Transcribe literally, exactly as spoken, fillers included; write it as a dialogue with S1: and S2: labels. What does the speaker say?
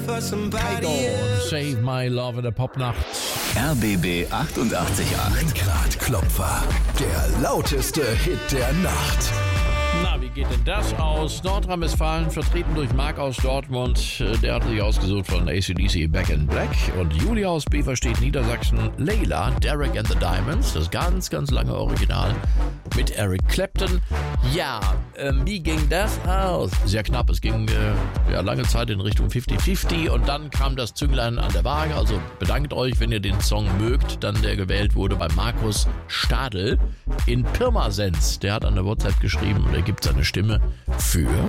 S1: Kygo, Save My Love in der Popnacht.
S2: R B B achtundachtzig Komma acht.
S3: Lenkrad-Klopfer. Der lauteste Hit der Nacht.
S1: Na, wie geht denn das aus? Nordrhein-Westfalen, vertreten durch Marc aus Dortmund. Der hat sich ausgesucht von A C D C Back in Black. Und Julia aus Beverstedt, Niedersachsen. Leila, Derek and the Diamonds. Das ganz, ganz lange Original mit Eric Clapton. Ja, äh, wie ging das aus? Sehr knapp. Es ging äh, ja, lange Zeit in Richtung fünfzig fünfzig. Und dann kam das Zünglein an der Waage. Also bedankt euch, wenn ihr den Song mögt. Dann der gewählt wurde bei Markus Stadl in Pirmasens. Der hat an der WhatsApp geschrieben, der gibt seine Stimme für